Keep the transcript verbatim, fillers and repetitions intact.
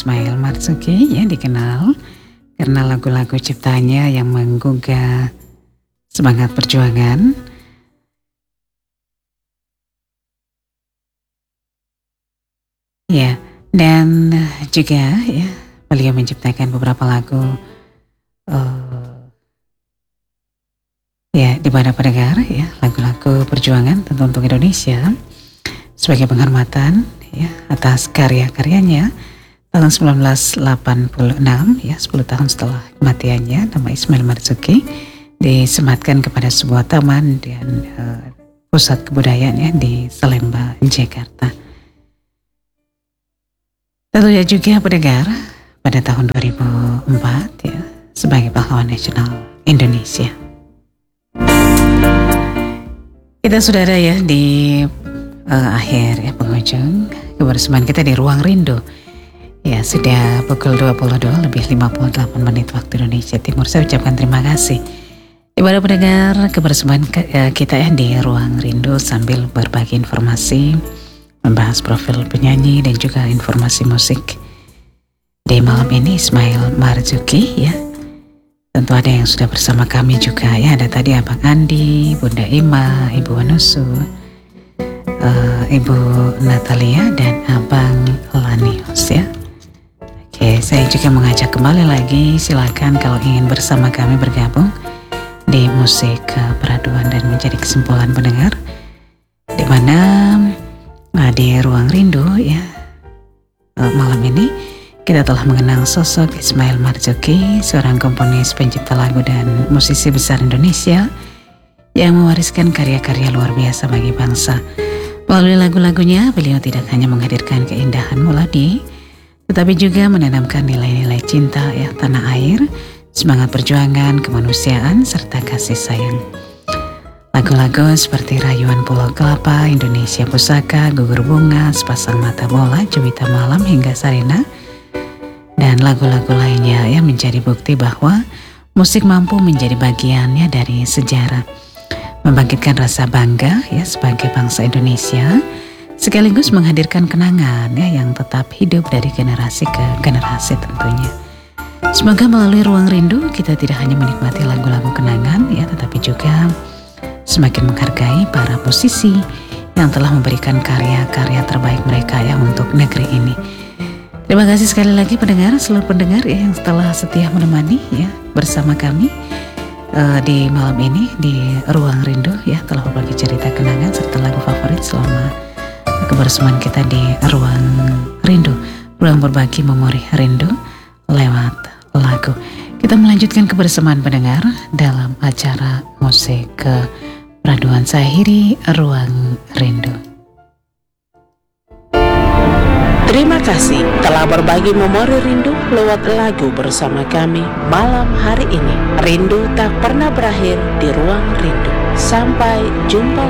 Ismail Marzuki, ya dikenal karena lagu-lagu ciptanya yang menggugah semangat perjuangan. Ya, dan juga ya beliau menciptakan beberapa lagu uh, ya di mana pendengar ya lagu-lagu perjuangan tentu untuk Indonesia sebagai penghormatan ya atas karya-karyanya. Tahun sembilan belas delapan puluh enam ya sepuluh tahun setelah kematiannya, nama Ismail Marzuki disematkan kepada sebuah taman dan uh, pusat kebudayaan ya di Salemba, Jakarta. Tentunya juga pendengar pada tahun dua ribu empat ya sebagai pahlawan nasional Indonesia. Kita sudah ada ya di uh, akhir ya penghujung kebersamaan kita di Ruang Rindu. Ya sudah pukul dua puluh dua lebih lima puluh delapan menit waktu Indonesia Timur. Saya ucapkan terima kasih kepada pendengar kebersamaan kita ya di Ruang Rindu sambil berbagi informasi, membahas profil penyanyi dan juga informasi musik. Di malam ini Ismail Marzuki ya. Tentu ada yang sudah bersama kami juga ya. Ada tadi Abang Andi, Bunda Ima, Ibu Wanusu, uh, Ibu Natalia dan Abang Lanius ya. Oke, saya juga mengajak kembali lagi, silakan kalau ingin bersama kami bergabung di musik peraduan dan menjadi kesimpulan pendengar, di mana nah, di Ruang Rindu ya malam ini kita telah mengenal sosok Ismail Marzuki, seorang komponis, pencipta lagu dan musisi besar Indonesia yang mewariskan karya-karya luar biasa bagi bangsa. Melalui lagu-lagunya, beliau tidak hanya menghadirkan keindahan melodi, tetapi juga menanamkan nilai-nilai cinta ya tanah air, semangat perjuangan, kemanusiaan, serta kasih sayang. Lagu-lagu seperti Rayuan Pulau Kelapa, Indonesia Pusaka, Gugur Bunga, Sepasang Mata Bola, Juwita Malam hingga Sarina, dan lagu-lagu lainnya yang menjadi bukti bahwa musik mampu menjadi bagiannya dari sejarah, membangkitkan rasa bangga ya sebagai bangsa Indonesia, sekaligus menghadirkan kenangan ya yang tetap hidup dari generasi ke generasi tentunya. Semoga melalui Ruang Rindu kita tidak hanya menikmati lagu-lagu kenangan ya, tetapi juga semakin menghargai para musisi yang telah memberikan karya-karya terbaik mereka ya untuk negeri ini. Terima kasih sekali lagi pendengar, seluruh pendengar ya yang telah setia menemani ya bersama kami uh, di malam ini di Ruang Rindu ya, telah berbagi cerita kenangan serta lagu favorit selama kebersamaan kita di Ruang Rindu, ruang berbagi memori rindu lewat lagu. Kita melanjutkan kebersamaan pendengar dalam acara musik ke peraduan. Saya Hiri, Ruang Rindu. Terima kasih telah berbagi memori rindu lewat lagu bersama kami malam hari ini. Rindu tak pernah berakhir di Ruang Rindu. Sampai jumpa